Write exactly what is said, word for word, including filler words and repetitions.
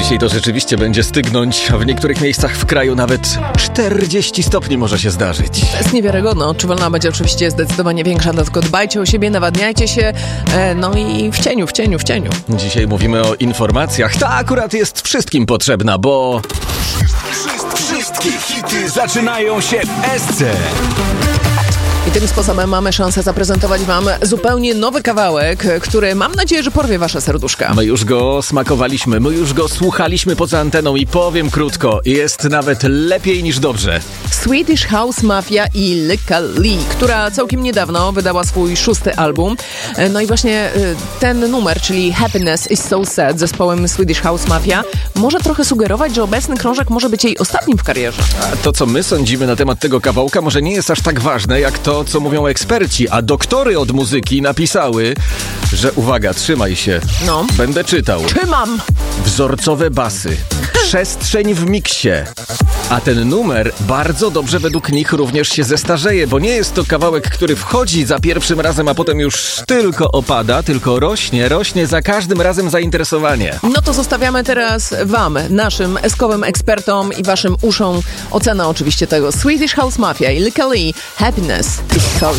Dzisiaj to rzeczywiście będzie stygnąć, a w niektórych miejscach w kraju nawet czterdzieści stopni może się zdarzyć. To jest niewiarygodne. Odczuwalna będzie oczywiście zdecydowanie większa, dlatego dbajcie o siebie, nawadniajcie się, e, no i w cieniu, w cieniu, w cieniu. Dzisiaj mówimy o informacjach. Ta akurat jest wszystkim potrzebna, bo... Wszystkie hity zaczynają się w S C. I tym sposobem mamy szansę zaprezentować wam zupełnie nowy kawałek, który mam nadzieję, że porwie wasze serduszka. My już go smakowaliśmy, my już go słuchaliśmy poza anteną i powiem krótko, jest nawet lepiej niż dobrze. Swedish House Mafia i Lykke Li, która całkiem niedawno wydała swój szósty album. No i właśnie ten numer, czyli Happiness is so sad z zespołem Swedish House Mafia, może trochę sugerować, że obecny krążek może być jej ostatnim w karierze. A to, co my sądzimy na temat tego kawałka, może nie jest aż tak ważne, jak to, co mówią eksperci, a doktory od muzyki napisały, że uwaga, trzymaj się, no. Będę czytał. Trzymam! Wzorcowe basy, przestrzeń w miksie. A ten numer bardzo dobrze według nich również się zestarzeje, bo nie jest to kawałek, który wchodzi za pierwszym razem, a potem już tylko opada, tylko rośnie, rośnie za każdym razem zainteresowanie. No to zostawiamy teraz wam, naszym eskowym ekspertom i waszym uszom ocenę oczywiście tego. Swedish House Mafia i Lykke Li, Happiness is so